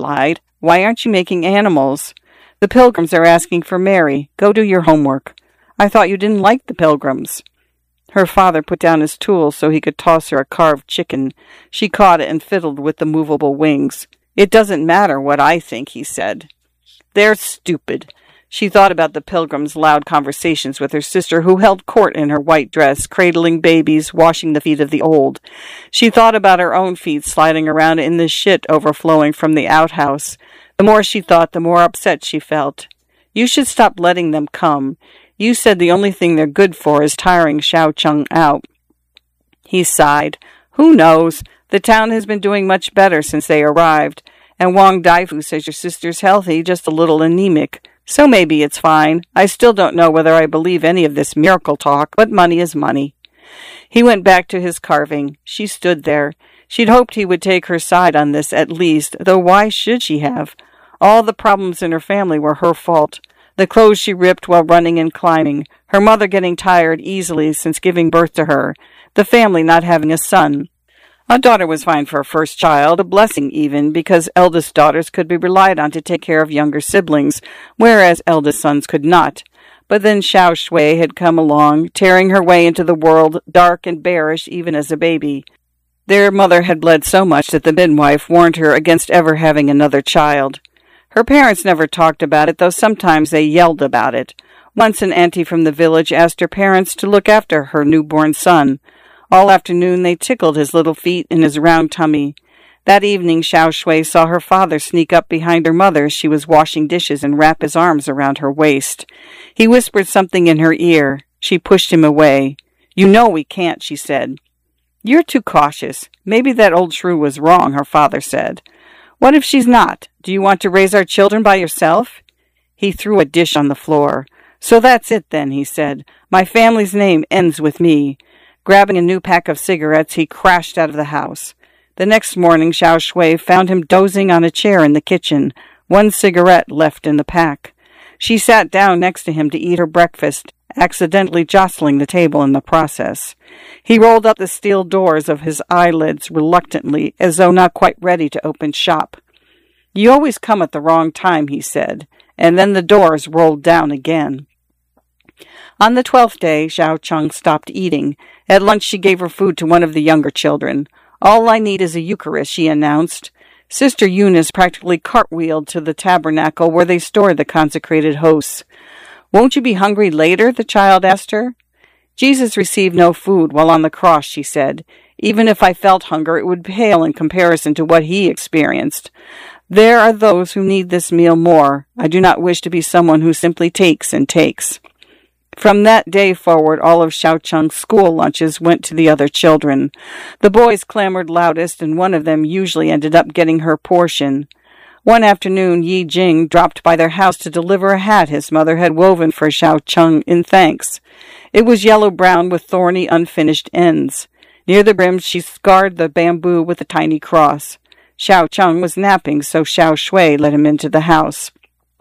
lied. "Why aren't you making animals?" "The Pilgrims are asking for Mary. Go do your homework." "I thought you didn't like the Pilgrims." Her father put down his tools so he could toss her a carved chicken. She caught it and fiddled with the movable wings. "It doesn't matter what I think," he said. "They're stupid." She thought about the Pilgrims' loud conversations with her sister, who held court in her white dress, cradling babies, washing the feet of the old. She thought about her own feet sliding around in the shit overflowing from the outhouse. The more she thought, the more upset she felt. "You should stop letting them come. You said the only thing they're good for is tiring Xiao Cheng out." He sighed. "Who knows? The town has been doing much better since they arrived. And Wang Daifu says your sister's healthy, just a little anemic. So maybe it's fine. I still don't know whether I believe any of this miracle talk, but money is money." He went back to his carving. She stood there. She'd hoped he would take her side on this at least, though why should she have? All the problems in her family were her fault. The clothes she ripped while running and climbing, her mother getting tired easily since giving birth to her, the family not having a son. A daughter was fine for a first child, a blessing even, because eldest daughters could be relied on to take care of younger siblings, whereas eldest sons could not. But then Xiao Shui had come along, tearing her way into the world, dark and bearish even as a baby. Their mother had bled so much that the midwife warned her against ever having another child. Her parents never talked about it, though sometimes they yelled about it. Once an auntie from the village asked her parents to look after her newborn son. All afternoon they tickled his little feet and his round tummy. That evening Xiao Shui saw her father sneak up behind her mother as she was washing dishes and wrap his arms around her waist. He whispered something in her ear. She pushed him away. "You know we can't," she said. "You're too cautious. Maybe that old shrew was wrong," her father said. "What if she's not? Do you want to raise our children by yourself?" He threw a dish on the floor. "So that's it then," he said. "My family's name ends with me." Grabbing a new pack of cigarettes, he crashed out of the house. The next morning, Xiao Shui found him dozing on a chair in the kitchen, one cigarette left in the pack. She sat down next to him to eat her breakfast, accidentally jostling the table in the process. He rolled up the steel doors of his eyelids reluctantly, as though not quite ready to open shop. "You always come at the wrong time," he said, and then the doors rolled down again. On the 12th day, Xiao Cheng stopped eating. At lunch, she gave her food to one of the younger children. "All I need is a Eucharist," she announced. Sister Eunice practically cartwheeled to the tabernacle where they stored the consecrated hosts. "Won't you be hungry later?" the child asked her. "Jesus received no food while on the cross," she said. "Even if I felt hunger, it would pale in comparison to what he experienced. There are those who need this meal more. I do not wish to be someone who simply takes and takes." From that day forward, all of Xiao Cheng's school lunches went to the other children. The boys clamored loudest, and one of them usually ended up getting her portion. One afternoon, Yi Jing dropped by their house to deliver a hat his mother had woven for Xiao Cheng in thanks. It was yellow-brown with thorny, unfinished ends. Near the brim, she scarred the bamboo with a tiny cross. Xiao Cheng was napping, so Xiao Shui let him into the house.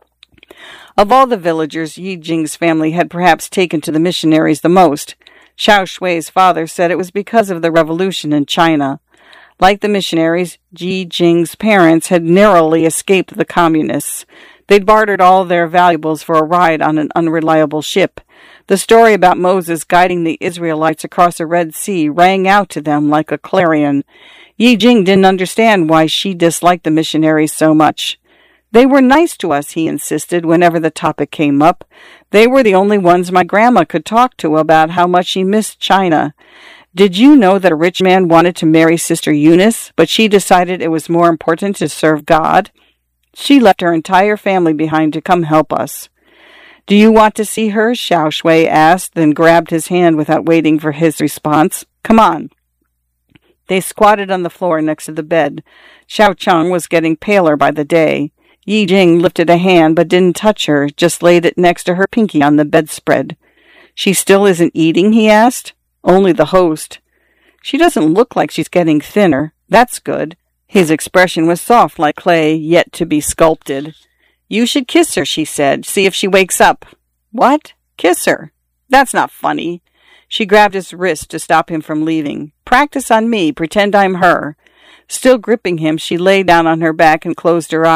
Of all the villagers, Yi Jing's family had perhaps taken to the missionaries the most. Xiao Shui's father said it was because of the revolution in China. Like the missionaries, Yi Jing's parents had narrowly escaped the communists. They'd bartered all their valuables for a ride on an unreliable ship. The story about Moses guiding the Israelites across the Red Sea rang out to them like a clarion. Yi Jing didn't understand why she disliked the missionaries so much. "They were nice to us," he insisted whenever the topic came up. "They were the only ones my grandma could talk to about how much she missed China. Did you know that a rich man wanted to marry Sister Eunice, but she decided it was more important to serve God? She left her entire family behind to come help us." "Do you want to see her?" Xiao Shui asked, then grabbed his hand without waiting for his response. "Come on." They squatted on the floor next to the bed. Xiao Cheng was getting paler by the day. Yi Jing lifted a hand but didn't touch her, just laid it next to her pinky on the bedspread. "She still isn't eating?" he asked. "Only the host." "She doesn't look like she's getting thinner. That's good." His expression was soft like clay, yet to be sculpted. "You should kiss her," she said. "See if she wakes up." "What? Kiss her? That's not funny." She grabbed his wrist to stop him from leaving. "Practice on me. Pretend I'm her." Still gripping him, she lay down on her back and closed her eyes.